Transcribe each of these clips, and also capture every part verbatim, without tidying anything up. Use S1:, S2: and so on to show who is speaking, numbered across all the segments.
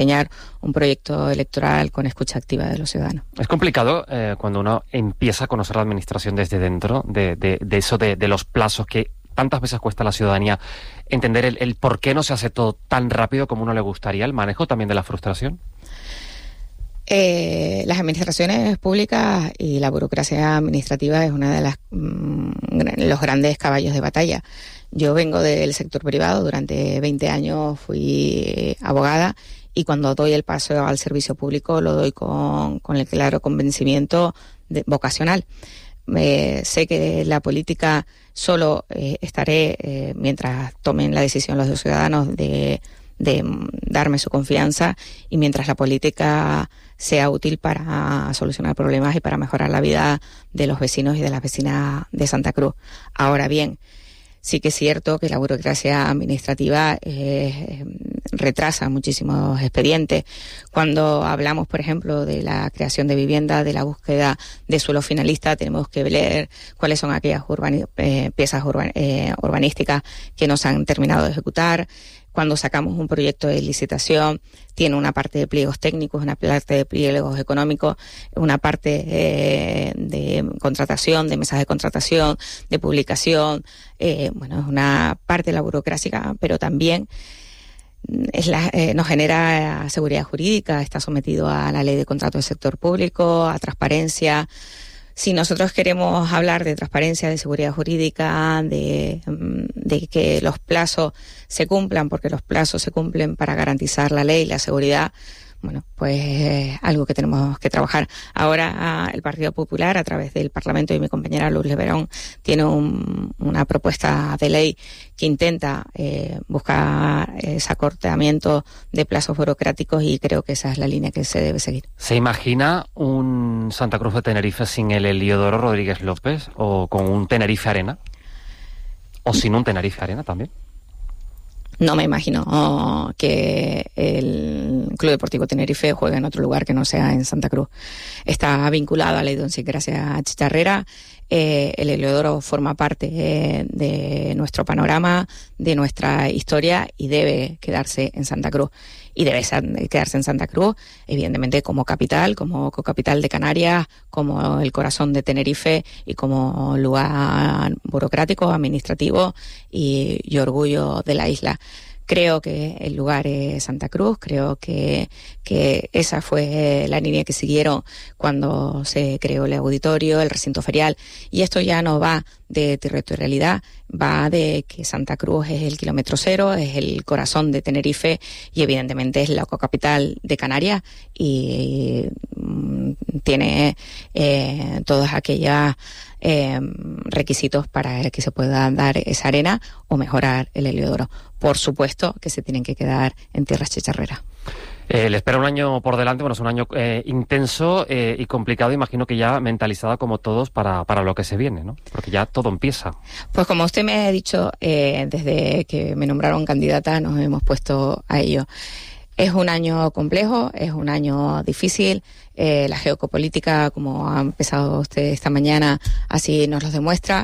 S1: diseñar un proyecto electoral con escucha activa de los ciudadanos.
S2: Es complicado eh, cuando uno empieza a conocer la administración desde dentro, de, de, de eso de, de los plazos que tantas veces cuesta a la ciudadanía entender el, el por qué no se hace todo tan rápido como uno le gustaría, el manejo también de la frustración.
S1: Eh, las administraciones públicas y la burocracia administrativa es una de las mmm, los grandes caballos de batalla. Yo vengo del sector privado, durante veinte años fui abogada y cuando doy el paso al servicio público lo doy con, con el claro convencimiento de, vocacional. Eh, sé que la política solo eh, estaré eh, mientras tomen la decisión los ciudadanos de, de darme su confianza y mientras la política sea útil para solucionar problemas y para mejorar la vida de los vecinos y de las vecinas de Santa Cruz. Ahora bien, sí que es cierto que la burocracia administrativa eh, retrasa muchísimos expedientes. Cuando hablamos, por ejemplo, de la creación de vivienda, de la búsqueda de suelo finalista, tenemos que ver cuáles son aquellas urbani- eh, piezas urban- eh, urbanísticas que no se han terminado de ejecutar. Cuando sacamos un proyecto de licitación, tiene una parte de pliegos técnicos, una parte de pliegos económicos, una parte eh, de contratación, de mesas de contratación, de publicación. Eh, bueno, es una parte de la burocracia, pero también es la, eh, nos genera seguridad jurídica, está sometido a la ley de contrato del sector público, a transparencia. Si nosotros queremos hablar de transparencia, de seguridad jurídica, de, de que los plazos se cumplan, porque los plazos se cumplen para garantizar la ley y la seguridad, bueno, pues es algo que tenemos que trabajar. Ahora el Partido Popular, a través del Parlamento y mi compañera Luz Leverón, tiene un, una propuesta de ley que intenta eh, buscar ese acortamiento de plazos burocráticos y creo que esa es la línea que se debe seguir.
S2: ¿Se imagina un Santa Cruz de Tenerife sin el Heliodoro Rodríguez López o con un Tenerife Arena? ¿O sin un Tenerife Arena también?
S1: No me imagino que el Club Deportivo Tenerife juegue en otro lugar que no sea en Santa Cruz. Está vinculado a la idiosincrasia chicharrera. Eh, el Heliodoro forma parte eh, de nuestro panorama, de nuestra historia y debe quedarse en Santa Cruz. Y debe quedarse en Santa Cruz, evidentemente como capital, como cocapital de Canarias, como el corazón de Tenerife y como lugar burocrático, administrativo y, y orgullo de la isla. Creo que el lugar es Santa Cruz, creo que, que esa fue la línea que siguieron cuando se creó el auditorio, el recinto ferial, y esto ya no va de territorialidad, va de que Santa Cruz es el kilómetro cero, es el corazón de Tenerife y evidentemente es la cocapital de Canarias y mm, tiene eh, todas aquellas eh, requisitos para que se pueda dar esa arena o mejorar el Heliodoro. Por supuesto que se tienen que quedar en tierras chicharreras.
S2: Eh, le espera un año por delante, bueno, es un año eh, intenso eh, y complicado, imagino que ya mentalizada como todos para, para lo que se viene, ¿no? Porque ya todo empieza.
S1: Pues como usted me ha dicho, eh, desde que me nombraron candidata nos hemos puesto a ello. Es un año complejo, es un año difícil, eh, la geopolítica, como ha empezado usted esta mañana, así nos lo demuestra.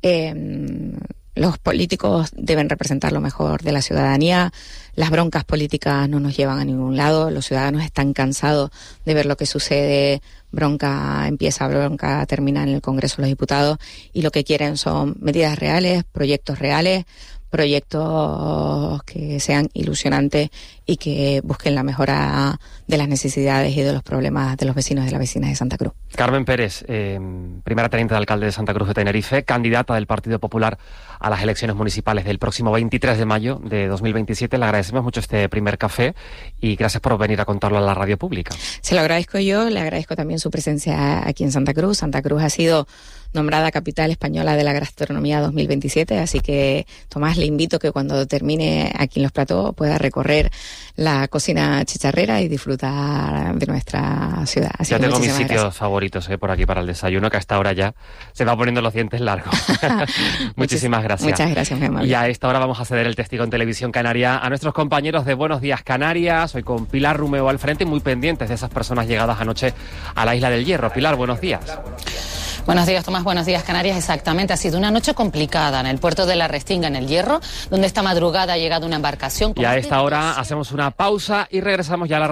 S1: Eh, Los políticos deben representar lo mejor de la ciudadanía. Las broncas políticas no nos llevan a ningún lado. Los ciudadanos están cansados de ver lo que sucede. Bronca empieza, bronca termina en el Congreso de los Diputados. Y lo que quieren son medidas reales, proyectos reales, proyectos que sean ilusionantes y que busquen la mejora de las necesidades y de los problemas de los vecinos y de las vecinas de Santa Cruz.
S2: Carmen Pérez, eh, primera teniente de alcalde de Santa Cruz de Tenerife, candidata del Partido Popular a las elecciones municipales del próximo veintitrés de mayo de dos mil veintisiete. Le agradecemos mucho este primer café y gracias por venir a contarlo a la radio pública.
S1: Se lo agradezco yo, le agradezco también su presencia aquí en Santa Cruz. Santa Cruz ha sido nombrada Capital Española de la Gastronomía dos mil veintisiete, así que Tomás, le invito que cuando termine aquí en Los Platós pueda recorrer la cocina chicharrera y disfrutar de nuestra ciudad. Así
S2: ya
S1: que
S2: tengo mis sitios
S1: gracias.
S2: favoritos eh, por aquí para el desayuno, que hasta ahora ya se va poniendo los dientes largos. Muchísimas gracias.
S1: Muchas gracias, mi amable.
S2: Y a esta hora vamos a ceder el testigo en Televisión Canaria a nuestros compañeros de Buenos Días Canarias, hoy con Pilar Rumeo al frente, muy pendientes de esas personas llegadas anoche a la Isla del Hierro. Pilar, buenos días.
S3: Buenos días, Tomás. Buenos días, Canarias. Exactamente. Ha sido una noche complicada en el puerto de La Restinga, en El Hierro, donde esta madrugada ha llegado una embarcación.
S2: Y a esta hora hacemos una pausa y regresamos ya a la